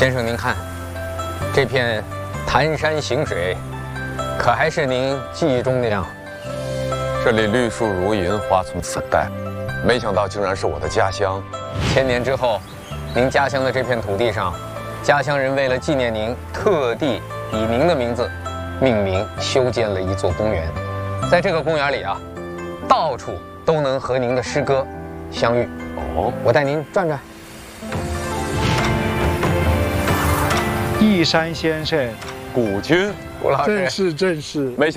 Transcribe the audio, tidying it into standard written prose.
先生您看，这片潭山行水，可还是您记忆中那样？ 这里绿树如茵，花丛粉黛，没想到竟然是我的家乡。 千年之后，您家乡的这片土地上，家乡人为了纪念您，特地以您的名字命名修建了一座公园。在这个公园里啊，到处都能和您的诗歌相遇。 哦， 我带您转转。 义山先生， 古君， 吴老师， 正是。 没